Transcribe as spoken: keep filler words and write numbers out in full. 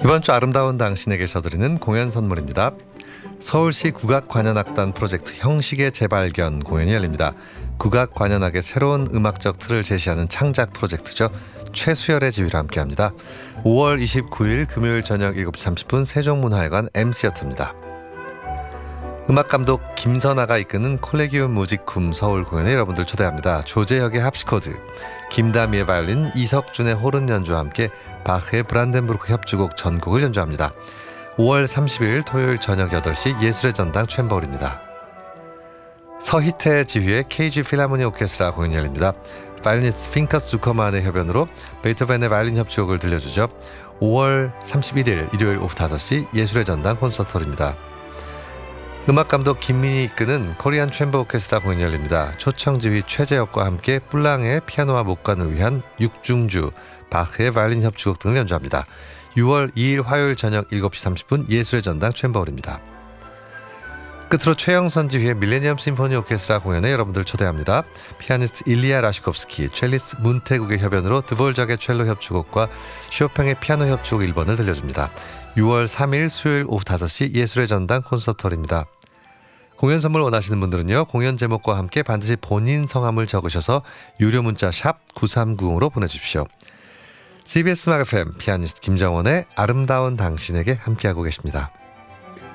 이번 주 아름다운 당신에게 셔드리는 공연 선물입니다. 서울시 국악관현악단 프로젝트 형식의 재발견 공연이 열립니다. 국악관현악의 새로운 음악적 틀을 제시하는 창작 프로젝트죠. 최수열의 지휘로 함께합니다. 오월 이십구일 금요일 저녁 일곱 시 삼십 분 세종문화회관 M시어터입니다. 음악감독 김선아가 이끄는 콜레기움 무지쿰 서울 공연에 여러분들 초대합니다. 조재혁의 합시코드, 김다미의 바이올린, 이석준의 호른 연주와 함께 바흐의 브란덴부르크 협주곡 전곡을 연주합니다. 오월 삼십일 토요일 저녁 여덟 시 예술의 전당 챔버홀입니다. 서희태 지휘의 케이지 필하모니 오케스트라 공연이 열립니다. 바이올리니스트 핑커스 주커만의 협연으로 베토벤의 바이올린 협주곡을 들려주죠. 오월 삼십일일 일요일 오후 다섯 시 예술의 전당 콘서트홀입니다. 음악감독 김민희 이끄는 코리안 챔버 오케스트라 공연이 열립니다. 초청지휘 최재혁과 함께 뿔랑의 피아노와 목관을 위한 육중주, 바흐의 바이올린 협주곡 등을 연주합니다. 유월 이일 화요일 저녁 일곱 시 삼십 분 예술의 전당 챔버홀입니다. 끝으로 최영선 지휘의 밀레니엄 심포니 오케스트라 공연에 여러분들 초대합니다. 피아니스트 일리아 라시콥스키, 첼리스트 문태국의 협연으로 드볼작의 첼로 협주곡과 쇼팽의 피아노 협주곡 일 번을 들려줍니다. 유월 삼일 수요일 오후 다섯 시 예술의 전당 콘서트홀입니다. 공연 선물 원하시는 분들은요, 공연 제목과 함께 반드시 본인 성함을 적으셔서 유료 문자 샵 구삼구공으로 보내주십시오. 씨비에스 음악 에프엠 피아니스트 김정원의 아름다운 당신에게 함께하고 계십니다.